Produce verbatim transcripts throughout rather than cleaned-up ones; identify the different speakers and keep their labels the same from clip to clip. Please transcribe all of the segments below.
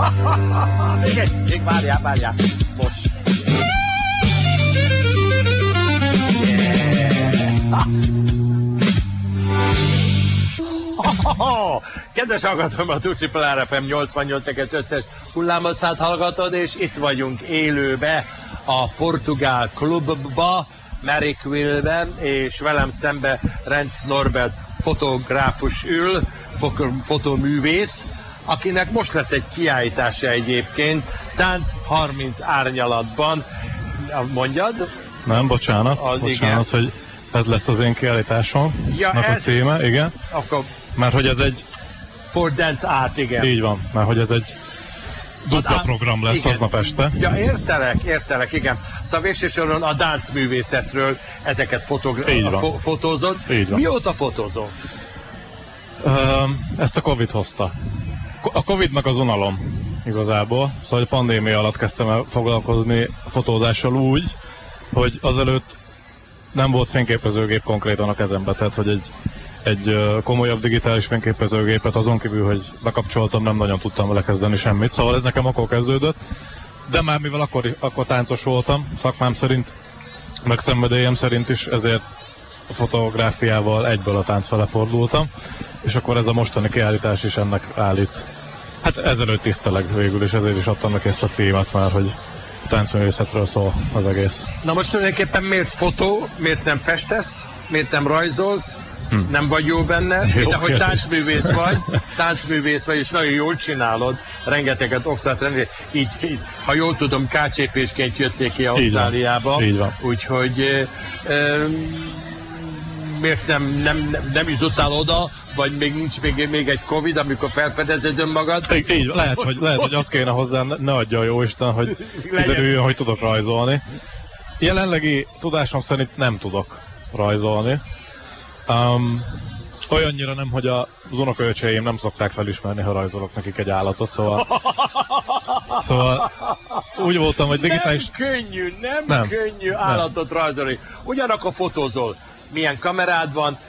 Speaker 1: Még egy, még várjál, várjál. Most. Kedves hallgatóim, a Tucipel er ef em nyolcvannyolc egész ötös hullámosszát hallgatod, és itt vagyunk élőbe a portugál klubba, Maricville-ben, és velem szembe Renc Norbert fotográfus ül, fotoművész, akinek most lesz egy kiállítása egyébként, Tánc harminc árnyalatban. Mondjad?
Speaker 2: Nem, bocsánat,
Speaker 1: az
Speaker 2: bocsánat, igen. Hogy ez lesz az én kiállításom, ja, a címe, igen.
Speaker 1: Akkor
Speaker 2: mert hogy ez egy...
Speaker 1: For Dance Art, igen.
Speaker 2: Így van, mert hogy ez egy dupla hát, program lesz igen. Aznap este.
Speaker 1: Ja, értelek, értelek, igen. Szóval végsősoron a táncművészetről ezeket fo fotózod.
Speaker 2: Így van.
Speaker 1: Mióta fotózol?
Speaker 2: Uh, ezt a Covid hozta. A Covid meg az unalom igazából. Szóval a pandémia alatt kezdtem el foglalkozni a fotózással úgy, hogy azelőtt nem volt fényképezőgép konkrétan a kezembe, tehát hogy egy, egy komolyabb digitális fényképezőgépet azon kívül, hogy bekapcsoltam, nem nagyon tudtam vele kezdeni semmit, szóval ez nekem akkor kezdődött, de már mivel akkor, akkor táncos voltam, szakmám szerint, meg szenvedélyem szerint is, ezért a fotográfiával egyből a tánc fele fordultam, és akkor ez a mostani kiállítás is ennek állít. Hát ezelőtt tiszteleg végül, és ezért is adtam neki ezt a címet már, hogy táncművészetről szól az egész.
Speaker 1: Na most tulajdonképpen miért fotó, miért nem festesz, miért nem rajzolsz, hm. nem vagy jó benne, mint ahogy táncművész vagy, táncművész vagy, és nagyon jól csinálod, rengeteget oktat, rengeteg, így, így, ha jól tudom, kácsépésként jöttél ki Ausztráliába,
Speaker 2: így van.
Speaker 1: Úgyhogy e, e, miért nem, nem, nem, nem jutottál oda, vagy még nincs még, még egy Covid, amikor felfedezed önmagad?
Speaker 2: Így, így lehet, hogy, lehet, hogy azt kéne hozzá, ne adja a jóisten, hogy kiderüljön, hogy tudok rajzolni. Jelenlegi tudásom szerint nem tudok rajzolni. Um, olyannyira nem, hogy az unokaöcseim nem szokták felismerni, ha rajzolok nekik egy állatot, szóval... Szóval úgy voltam, hogy digitális...
Speaker 1: Nem könnyű, nem, nem könnyű állatot nem. rajzolni. Ugyanakkor fotózol. Milyen kamerád van,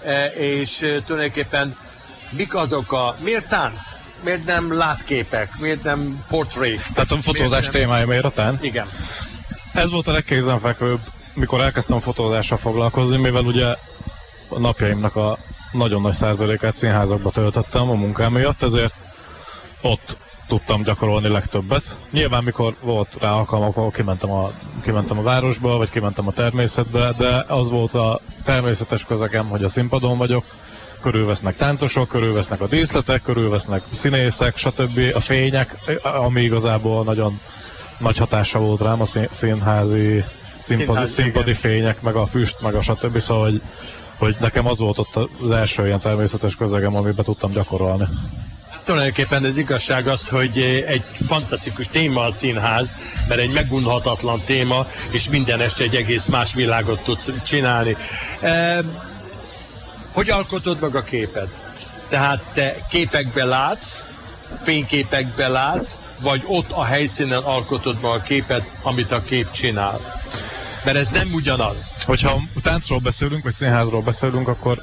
Speaker 1: és tulajdonképpen mik azok a... Miért tánc? Miért nem látképek? Miért nem portré?
Speaker 2: Tehát a fotózás nem... témája miért a tánc?
Speaker 1: Igen.
Speaker 2: Ez volt a legkézenfekvőbb, mikor elkezdtem fotózással foglalkozni, mivel ugye a napjaimnak a nagyon nagy százalékát színházakba töltöttem a munkám miatt, ezért ott tudtam gyakorolni legtöbbet. Nyilván mikor volt rá alkalom, akkor kimentem a, kimentem a városba, vagy kimentem a természetbe, de az volt a természetes közegem, hogy a színpadon vagyok, körülvesznek táncosok, körülvesznek a díszletek, körülvesznek színészek, stb. A fények, ami igazából nagyon nagy hatása volt rám, a színházi, színpadi, színpadi fények, meg a füst, meg a stb. Szóval, hogy, hogy nekem az volt ott az első ilyen természetes közegem, amiben tudtam gyakorolni.
Speaker 1: Tulajdonképpen az igazság az, hogy egy fantasztikus téma a színház, mert egy megunhatatlan téma, és minden este egy egész más világot tudsz csinálni. E, hogy alkotod meg a képet? Tehát te képekbe látsz, fényképekbe látsz, vagy ott a helyszínen alkotod meg a képet, amit a kép csinál? Mert ez nem ugyanaz.
Speaker 2: Hogyha táncról beszélünk, vagy színházról beszélünk, akkor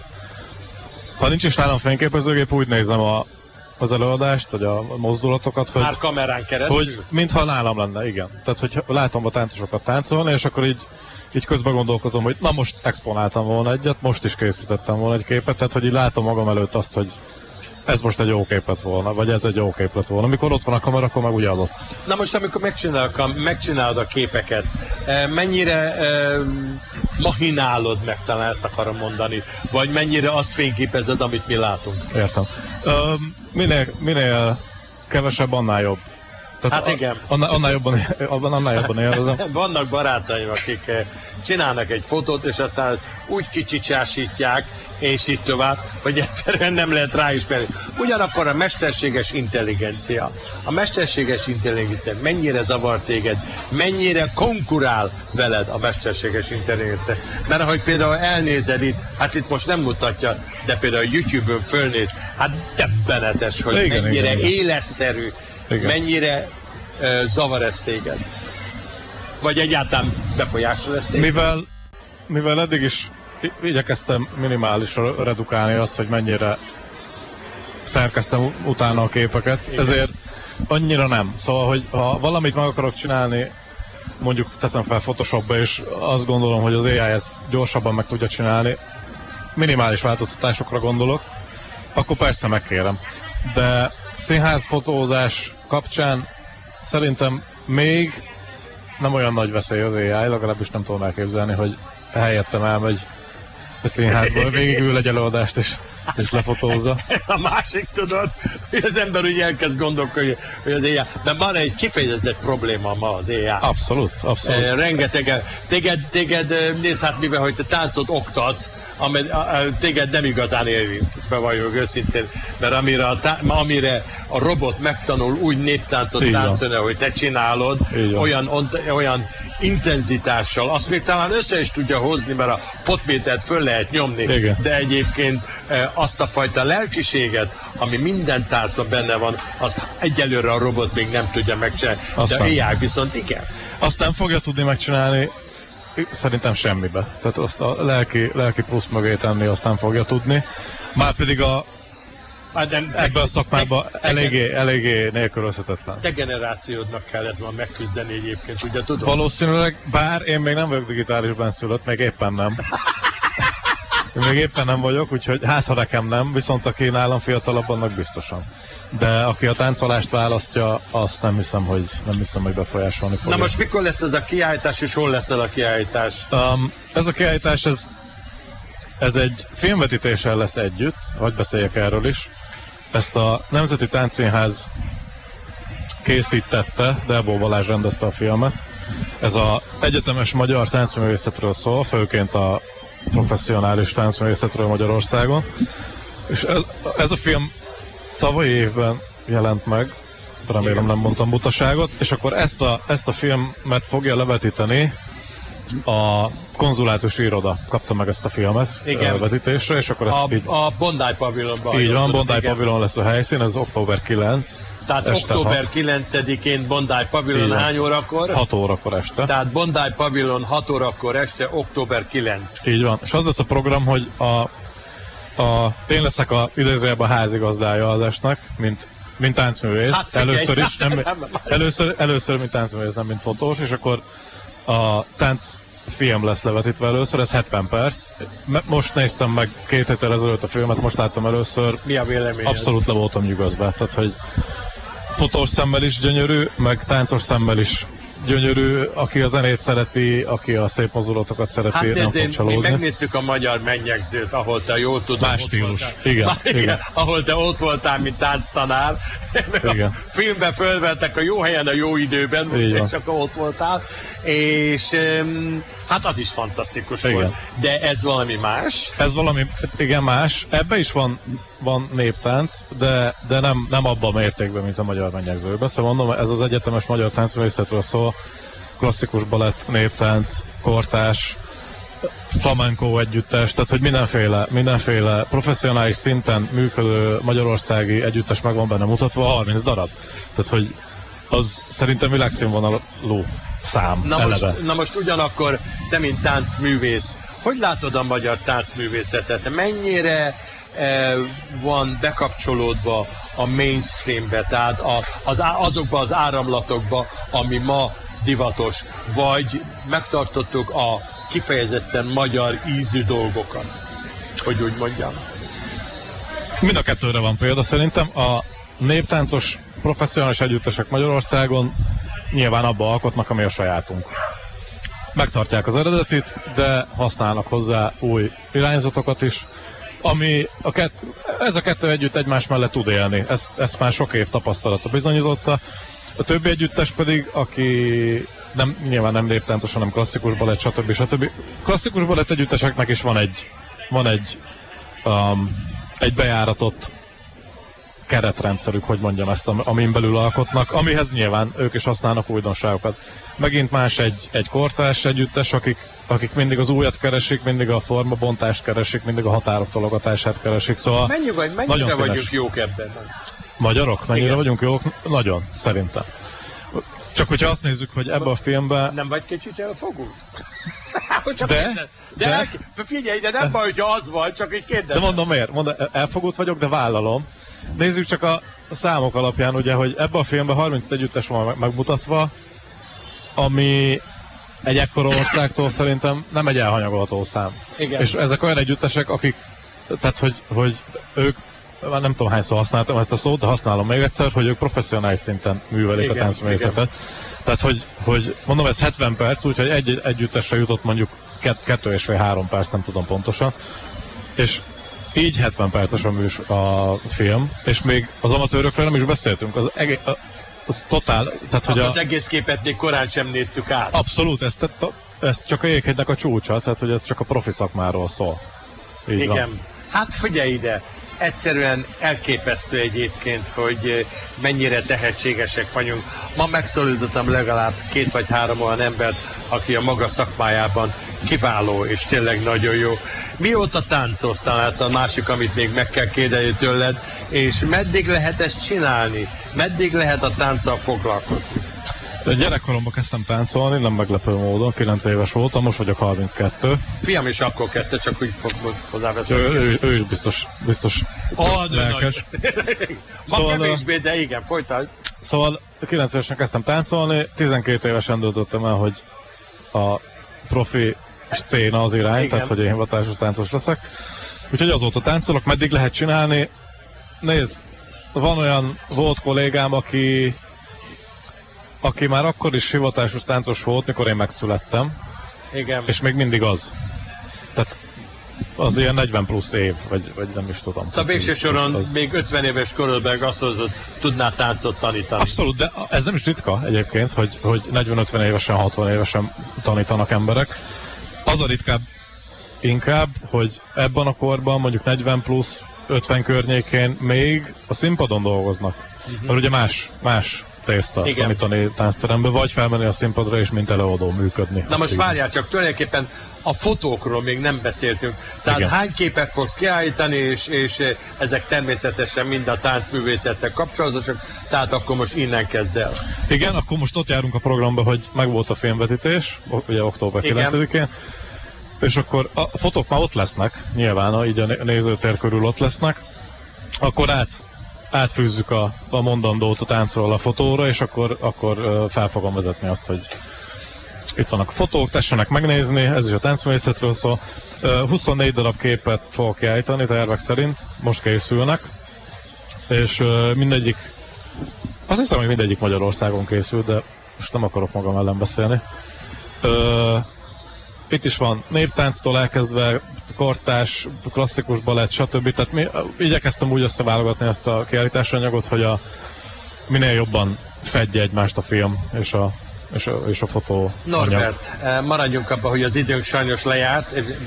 Speaker 2: ha nincs is nálam fényképezőgép, úgy nézem a az előadást, vagy a mozdulatokat, hogy...
Speaker 1: Már kamerán keresztül?
Speaker 2: Hogy mintha nálam lenne, igen. Tehát, hogy látom a táncosokat táncolni, és akkor így, így közben gondolkozom, hogy na most exponáltam volna egyet, most is készítettem volna egy képet, tehát, hogy így látom magam előtt azt, hogy ez most egy jó kép lett volna, vagy ez egy jó kép lett volna. Amikor ott van a kamera, akkor meg úgy adott.
Speaker 1: Na most, amikor megcsinálod, megcsinálod a képeket, mennyire eh, mahinálod meg, talán ezt akarom mondani, vagy mennyire azt fényképezed, amit mi látunk?
Speaker 2: Értem. Uh, minél, minél kevesebb, annál jobb. Tehát
Speaker 1: hát igen.
Speaker 2: Annál, annál jobban, annál jobban élvezem.
Speaker 1: Vannak barátaim, akik csinálnak egy fotót, és aztán úgy kicsicsásítják, és így tovább, hogy egyszerűen nem lehet ráismerni. Ugyanakkor a mesterséges intelligencia. A mesterséges intelligencia mennyire zavar téged, mennyire konkurál veled a mesterséges intelligencia. Mert ahogy például elnézed itt, hát itt most nem mutatja, de például a YouTube-ön fölnéz, hát debbenetes, hogy igen, mennyire igen, életszerű, igen. mennyire uh, zavar ez téged. Vagy egyáltalán befolyásol ez téged.
Speaker 2: Mivel, mivel eddig is igyekeztem minimálisra redukálni azt, hogy mennyire szerkeztem utána a képeket, igen. ezért annyira nem. Szóval, hogy ha valamit meg akarok csinálni, mondjuk teszem fel Photoshopba, és azt gondolom, hogy az á i ezt gyorsabban meg tudja csinálni, minimális változtatásokra gondolok, akkor persze megkérem. De színház fotózás kapcsán szerintem még nem olyan nagy veszély az á i, legalábbis nem tudom elképzelni, hogy helyettem elmegy a színházból, végigül egy előadást és, és lefotózza.
Speaker 1: Ez a másik, tudod, hogy az ember úgy elkezd gondolkodni, hogy az á i, de van egy kifejezett probléma ma az á i.
Speaker 2: Abszolút, abszolút.
Speaker 1: E, rengeteg, téged, téged nézd hát mivel, hogy te táncot oktatsz, amely, a, a, téged nem igazán érint, be vagyok őszintén, mert amire a, tá, amire a robot megtanul úgy néptáncot táncolni, hogy te csinálod, olyan, on, olyan intenzitással, azt még talán össze is tudja hozni, mert a potmétert föl lehet nyomni, igen. De egyébként e, azt a fajta lelkiséget, ami minden táncban benne van, az egyelőre a robot még nem tudja megcsinálni, aztán, de á i viszont igen.
Speaker 2: Azt nem fogja tudni megcsinálni, szerintem semmibe. Tehát azt a lelki, lelki plusz mögé tenni azt nem fogja tudni. Márpedig a ebben a szakmában eléggé, eléggé nélkülözhetetlen.
Speaker 1: Degenerációdnak kell ez van megküzdeni egyébként, ugye tudom?
Speaker 2: Valószínűleg, bár én még nem vagyok digitális benszülött, még éppen nem. Én még éppen nem vagyok, úgyhogy hát ha nekem nem, viszont aki nálam fiatalabb, annak biztosan. De aki a táncolást választja, azt nem hiszem, hogy, nem hiszem, hogy befolyásolni fogja.
Speaker 1: Na most mikor lesz ez a kiállítás, és hol lesz ez a kiállítás?
Speaker 2: Um, ez a kiállítás, ez, ez egy filmvetítéssel lesz együtt, hogy beszéljek erről is. Ezt a Nemzeti Táncszínház készítette, Delbó Balázs rendezte a filmet. Ez az egyetemes magyar táncművészetről szól, főként a professzionális táncművészetről Magyarországon. És ez, ez a film tavalyi évben jelent meg, remélem nem mondtam butaságot, és akkor ezt a, ezt a filmet fogja levetíteni a konzulátus iroda, kapta meg ezt a filmet vetítésre, és akkor ezt
Speaker 1: a,
Speaker 2: így...
Speaker 1: A Bondi pavilonban.
Speaker 2: Így van, Bondi pavilon lesz a helyszín, ez október kilenc.
Speaker 1: Tehát október kilencedikén Bondi pavilon hány órakor?
Speaker 2: hat órakor este.
Speaker 1: Tehát Bondi pavilon hat órakor este, október kilenc.
Speaker 2: Így van, és az lesz a program, hogy a, a, én leszek a idézőjelben házigazdája az estnek, mint, mint táncművész. Hát, először is, nem, először, először mint táncművész, nem mint fotós, és akkor a táncfilm lesz levetítve először, ez hetven perc. Most néztem meg két héttel ezelőtt a filmet, most láttam először.
Speaker 1: Mi a véleményed?
Speaker 2: Abszolút le voltam nyugodva. Tehát, hogy fotós szemmel is gyönyörű, meg táncos szemmel is gyönyörű, aki a zenét szereti, aki a szép mozdulatokat szereti, hát nem fog csalódni.
Speaker 1: Mi megnéztük a Magyar Mennyegzőt, ahol te jól tudod.
Speaker 2: Más stílus. Igen,
Speaker 1: Már, igen, igen. Ahol te ott voltál, mint tánctanár. Igen. A filmben fölvettek a jó helyen, a jó időben, és akkor ott voltál. És hát az is fantasztikus igen. volt. De ez valami más?
Speaker 2: Ez valami, igen, más. Ebben is van, van néptánc, de, de nem, nem abban a mértékben, mint a Magyar Mennyegzőben. Szóval mondom, ez az egyetemes magyar táncművészetről szól, klasszikus balett, néptánc, kortárs, flamenco együttes, tehát hogy mindenféle, mindenféle professzionális szinten működő magyarországi együttes meg van benne mutatva, harminc darab. Tehát, hogy az szerintem világszínvonalú szám
Speaker 1: na
Speaker 2: eleve.
Speaker 1: Most, na most ugyanakkor te, mint táncművész, hogy látod a magyar táncművészetet? Mennyire eh, van bekapcsolódva a mainstreambe, tehát a, az, azokba az áramlatokba, ami ma divatos, vagy megtartottuk a kifejezetten magyar ízű dolgokat, hogy úgy mondjam?
Speaker 2: Mind a kettőre van példa szerintem. A néptáncos professzionális együttesek Magyarországon nyilván abba alkotnak, ami a sajátunk. Megtartják az eredetit, de használnak hozzá új irányzatokat is, ami a kett, ez a kettő együtt egymás mellett tud élni. Ezt, ezt már sok év tapasztalata bizonyította. A többi együttes pedig, aki nem, nyilván nem néptáncos, hanem klasszikus balett, stb. stb. Klasszikus balett együtteseknek is van egy, van egy, um, egy bejáratott keretrendszerük, hogy mondjam ezt, amin belül alkotnak, amihez nyilván ők is használnak újdonságokat. Megint más egy, egy kortárs együttes, akik, akik mindig az újat keresik, mindig a formabontást keresik, mindig a határok tologatását keresik, szóval
Speaker 1: Mennyi vagy, mennyire vagyunk jók ebben?
Speaker 2: Magyarok? Mennyire igen. vagyunk jók? Nagyon, szerintem. Csak hogyha azt nézzük, hogy ebbe a filmben...
Speaker 1: Nem vagy kicsit elfogult? hogy csak
Speaker 2: de,
Speaker 1: de, de, de, figyelj, de nem de, baj, hogyha az vagy, csak így kérdezem.
Speaker 2: De mondom miért, mondom, elfogult vagyok, de vállalom. Nézzük csak a számok alapján, ugye, hogy ebben a filmben harminc együttes van megmutatva, ami egy ekkora országtól szerintem nem egy elhanyagolható szám.
Speaker 1: Igen.
Speaker 2: És ezek olyan együttesek, akik, tehát hogy, hogy ők, már nem tudom hányszor használtam ezt a szót, de használom még egyszer, hogy ők professzionális szinten művelik igen, a táncművészetet. Tehát, hogy, hogy mondom, ez hetven perc, úgyhogy egy együttesre jutott mondjuk kett, kettő és fél három perc, nem tudom pontosan. És így hetven perces a, műs, a film, és még az amatőrökről nem is beszéltünk. Az egész, a, a totál, tehát, hogy a,
Speaker 1: az egész képet még korán sem néztük át.
Speaker 2: Abszolút, ez, ez csak a jéghegynek a csúcsa, tehát hogy ez csak a profi szakmáról szól. Így
Speaker 1: igen.
Speaker 2: Van.
Speaker 1: Hát figyelj ide, egyszerűen elképesztő egyébként, hogy mennyire tehetségesek vagyunk. Ma megszólítottam legalább két vagy három olyan embert, aki a maga szakmájában kiváló és tényleg nagyon jó. Mióta táncoltál, ez a másik, amit még meg kell kérdezni tőled, és meddig lehet ezt csinálni? Meddig lehet a tánccal foglalkozni?
Speaker 2: Gyerekkoromban kezdtem táncolni, nem meglepő módon, kilenc éves voltam, most vagyok harminckettő.
Speaker 1: Fiam is akkor kezdte, csak úgy fog hozzávezetni.
Speaker 2: Ő, ő, ő is biztos, biztos
Speaker 1: oh,
Speaker 2: lelkes.
Speaker 1: Ma szóval, kevésbé, de igen, folytasd.
Speaker 2: Szóval kilenc évesen kezdtem táncolni, tizenkét évesen döntöttem el, hogy a profi széna az irány, igen. Tehát hogy én hivatásos táncos leszek. Úgyhogy azóta táncolok, meddig lehet csinálni. Nézd, van olyan volt kollégám, aki aki már akkor is hivatásos táncos volt, mikor én megszülettem.
Speaker 1: Igen.
Speaker 2: És még mindig az. Tehát az ilyen negyven plusz év, vagy, vagy nem is tudom.
Speaker 1: Szóval végső soron az... még ötven éves korodban azt mondod, hogy tudnál táncot tanítani.
Speaker 2: Abszolút, de ez nem is ritka egyébként, hogy, hogy negyven-ötven évesen, hatvan évesen tanítanak emberek. Az a ritkább inkább, hogy ebben a korban mondjuk negyven plusz, ötven környékén még a színpadon dolgoznak. Uh-huh. Mert ugye más, más tészta tanítani táncterembe, vagy felmenni a színpadra és mint előadó működni.
Speaker 1: Na most várjál csak, tulajdonképpen a fotókról még nem beszéltünk. Tehát igen. Hány képet fogsz kiállítani, és, és ezek természetesen mind a táncművészettel kapcsolatosak, tehát akkor most innen kezd el.
Speaker 2: Igen, akkor most ott járunk a programba, hogy megvolt a filmvetítés, ugye október kilencedikén, és akkor a fotók már ott lesznek, nyilván, így a nézőtér körül ott lesznek, akkor át átfűzzük a, a mondandót a táncról a fotóra, és akkor, akkor fel fogom vezetni azt, hogy itt vannak a fotók, tessenek megnézni, ez is a táncművészetről szól. huszonnégy darab képet fogok kiállítani tervek szerint, most készülnek, és mindegyik, azt hiszem, hogy mindegyik Magyarországon készül, de most nem akarok magam ellen beszélni. Itt is van néptánctól elkezdve, kortárs, klasszikus balett, stb. Tehát mi, igyekeztem úgy összeválogatni ezt a kiállítási anyagot, hogy a, minél jobban fedje egymást a film és a, és a, és a fotó.
Speaker 1: Norbert, anyag. Maradjunk abban, hogy az időnk sajnos lejárt.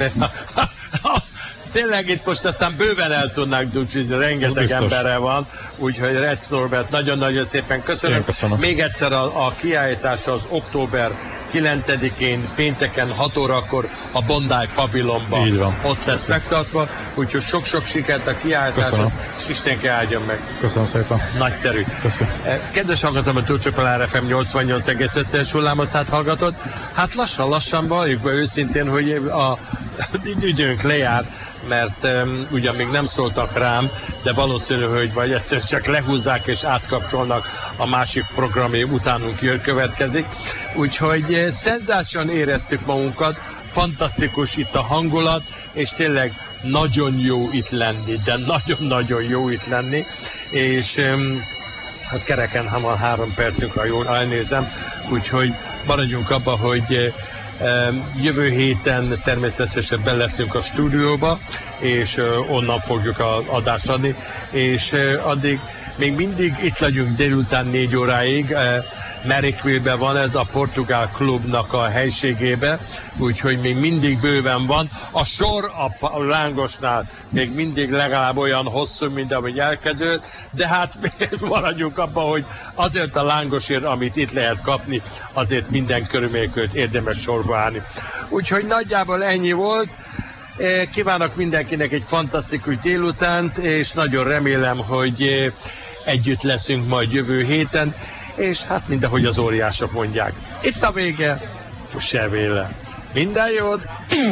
Speaker 1: Tényleg itt most aztán bőven el tudnánk dúcsizni, rengeteg emberrel van, úgyhogy Retz Norbert, nagyon-nagyon szépen köszönöm.
Speaker 2: köszönöm.
Speaker 1: Még egyszer a, a kiállítás az október kilencedikén, pénteken hat órakor a Bondi pavilonban ott lesz megtartva, úgyhogy sok-sok sikert a kiállításon, és Istenke áldjon meg.
Speaker 2: Köszönöm szépen.
Speaker 1: Nagyszerű.
Speaker 2: Köszönöm.
Speaker 1: Kedves hallgatom, a Túlcsopalár ef em nyolcvannyolc egész öt-es hullámoszát hallgatod. Hát lassan-lassan valljuk be őszintén, hogy a időnk lejár, mert um, ugyan még nem szóltak rám, de valószínű, hogy vagy egyszer csak lehúzzák és átkapcsolnak a másik programé, utánunk jön, következik. Úgyhogy eh, szenzációsan éreztük magunkat, fantasztikus itt a hangulat, és tényleg nagyon jó itt lenni, de nagyon-nagyon jó itt lenni, és um, hát kereken, ha van három percünk, ha jól elnézem, úgyhogy maradjunk abba, hogy jövő héten természetesen be leszünk a stúdióba, és onnan fogjuk az adást adni, és addig még mindig itt legyünk délután négy óráig. Merrickville-ben van ez, a portugál klubnak a helységébe, úgyhogy még mindig bőven van. A sor a lángosnál még mindig legalább olyan hosszú, mint ahogy elkezdődött, de hát maradjunk abban, hogy azért a lángosért, amit itt lehet kapni, azért minden körülmények között érdemes sorba állni. Úgyhogy nagyjából ennyi volt. Kívánok mindenkinek egy fantasztikus délutánt, és nagyon remélem, hogy együtt leszünk majd jövő héten, és hát mindahogy az óriások mondják. Itt a vége, se véle. Minden jót!